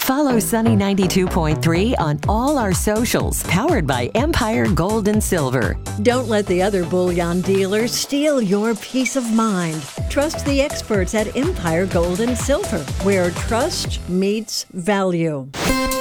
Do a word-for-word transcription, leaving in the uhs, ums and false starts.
Follow Sunny ninety-two point three on all our socials, powered by Empire Gold and Silver. Don't let the other bullion dealers steal your peace of mind. Trust the experts at Empire Gold and Silver, where trust meets value.